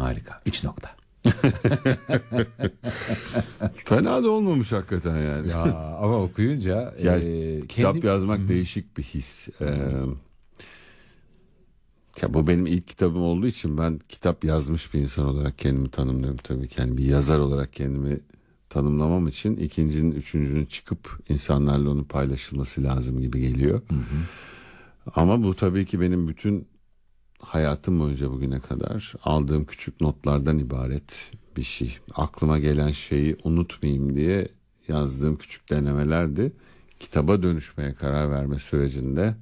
Harika. 3 nokta. Fena da olmamış hakikaten yani. Ya ama okuyunca kitap yazmak değişik bir his. Ya bu benim ilk kitabım olduğu için ben kitap yazmış bir insan olarak kendimi tanımlıyorum tabii ki. Yani bir yazar olarak kendimi tanımlamam için ikincinin, üçüncünün çıkıp insanlarla onu paylaşılması lazım gibi geliyor. Ama bu tabii ki benim bütün hayatım boyunca bugüne kadar aldığım küçük notlardan ibaret bir şey. Aklıma gelen şeyi unutmayayım diye yazdığım küçük denemelerdi. Kitaba dönüşmeye karar verme sürecinde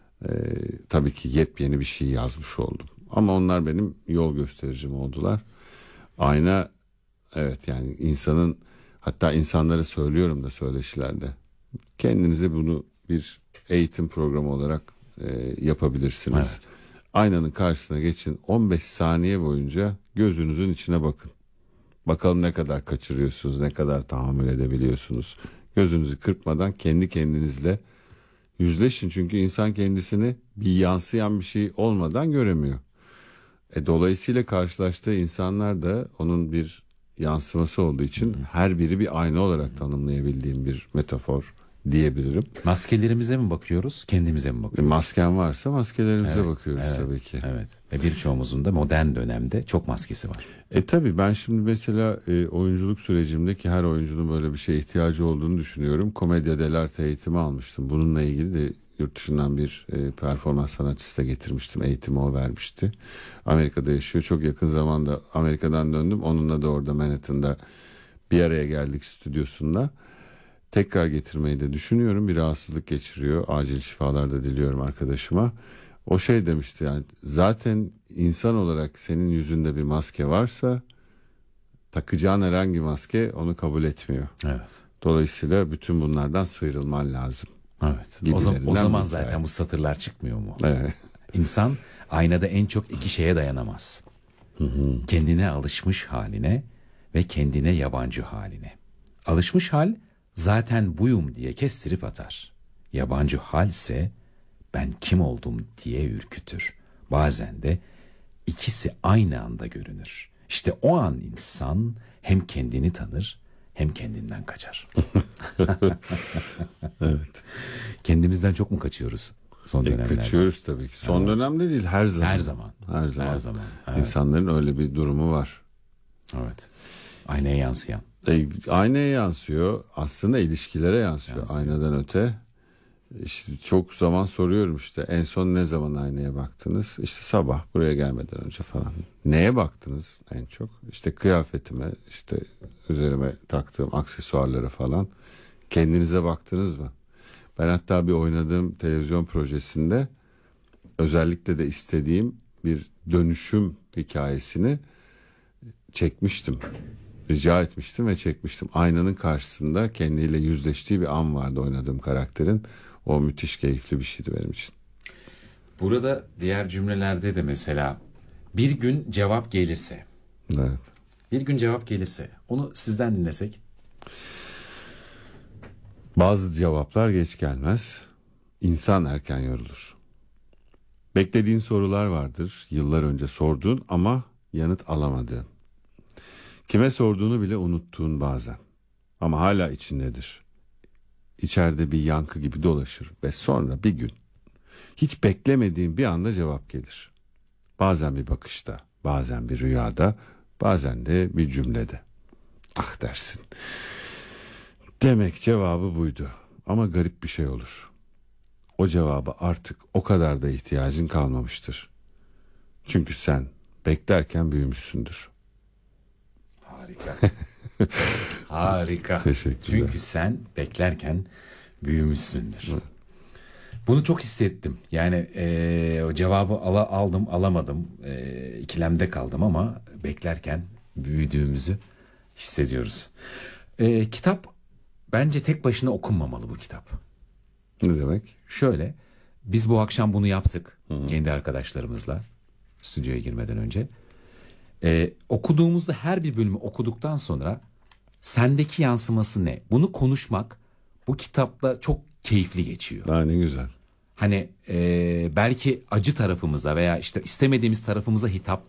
tabii ki yepyeni bir şey yazmış oldum. Ama onlar benim yol göstericim oldular. Ayna, evet, yani insanın, hatta insanlara söylüyorum da söyleşilerde, kendinize bunu bir eğitim programı olarak yapabilirsiniz. Evet. Aynanın karşısına geçin, 15 saniye boyunca gözünüzün içine bakın. Bakalım ne kadar kaçırıyorsunuz, ne kadar tahammül edebiliyorsunuz. Gözünüzü kırpmadan kendi kendinizle yüzleşin. Çünkü insan kendisini bir yansıyan bir şey olmadan göremiyor. Dolayısıyla karşılaştığı insanlar da onun bir yansıması olduğu için her biri bir ayna olarak tanımlayabildiğim bir metafor diyebilirim. Maskelerimize mi bakıyoruz, kendimize mi bakıyoruz? Masken varsa maskelerimize bakıyoruz tabii ki. Evet. Ve birçoğumuzun da modern dönemde çok maskesi var. Tabii ben şimdi mesela oyunculuk sürecimdeki her oyuncunun böyle bir şeye ihtiyacı olduğunu düşünüyorum. Komedya dell'arte eğitimi almıştım. Bununla ilgili de yurt dışından bir performans sanatçısı da getirmiştim. Eğitimi o vermişti. Amerika'da yaşıyor. Çok yakın zamanda Amerika'dan döndüm. Onunla da orada Manhattan'da bir araya geldik stüdyosunda. Tekrar getirmeyi de düşünüyorum. Bir rahatsızlık geçiriyor. Acil şifalar da diliyorum arkadaşıma. O şey demişti, yani zaten insan olarak senin yüzünde bir maske varsa takacağın herhangi maske onu kabul etmiyor. Evet. Dolayısıyla bütün bunlardan sıyrılman lazım. Evet. Gibilerinden O zaman bir hikaye. zaten bu satırlar çıkmıyor mu? Evet. İnsan aynada en çok iki şeye dayanamaz. Kendine alışmış haline ve kendine yabancı haline. Alışmış hal zaten buyum diye kestirip atar. Yabancı hal ise ben kim oldum diye ürkütür. Bazen de ikisi aynı anda görünür. İşte o an insan hem kendini tanır hem kendinden kaçar. Evet. Kendimizden çok mu kaçıyoruz son dönemlerde? Kaçıyoruz tabii ki. Son dönemde değil, her zaman. Her zaman. Her zaman. Her zaman. Evet. İnsanların öyle bir durumu var. Evet. Aynaya yansıyan. Aynaya yansıyor. Aslında ilişkilere yansıyor. Aynadan öte. İşte çok zaman soruyorum, işte en son ne zaman aynaya baktınız? İşte sabah buraya gelmeden önce falan. Neye baktınız en çok? İşte kıyafetime, işte üzerime taktığım aksesuarlara falan. Kendinize baktınız mı? Ben hatta bir oynadığım televizyon projesinde özellikle de istediğim bir dönüşüm hikayesini çekmiştim. Rica etmiştim ve çekmiştim. Aynanın karşısında kendiyle yüzleştiği bir an vardı oynadığım karakterin. O müthiş keyifli bir şeydi benim için. Burada diğer cümlelerde de mesela bir gün cevap gelirse. Evet. Bir gün cevap gelirse onu sizden dinlesek. Bazı cevaplar geç gelmez. İnsan erken yorulur. Beklediğin sorular vardır. Yıllar önce sorduğun ama yanıt alamadığın. Kime sorduğunu bile unuttuğun bazen. Ama hala içindedir. İçeride bir yankı gibi dolaşır ve sonra bir gün hiç beklemediğin bir anda cevap gelir. Bazen bir bakışta, bazen bir rüyada, bazen de bir cümlede. Ah dersin. Demek cevabı buydu. Ama garip bir şey olur. O cevaba artık o kadar da ihtiyacın kalmamıştır. Çünkü sen beklerken büyümüşsündür. Harika. Harika. Teşekkürler. Çünkü sen beklerken büyümüşsündür. Bunu çok hissettim. Yani o cevabı aldım, alamadım. İkilemde kaldım ama beklerken büyüdüğümüzü hissediyoruz. Kitap bence tek başına okunmamalı bu kitap. Ne demek? Şöyle, biz bu akşam bunu yaptık kendi arkadaşlarımızla stüdyoya girmeden önce. Okuduğumuzda her bir bölümü okuduktan sonra sendeki yansıması ne? Bunu konuşmak bu kitapla çok keyifli geçiyor. Ne güzel. Hani belki acı tarafımıza veya işte istemediğimiz tarafımıza hitap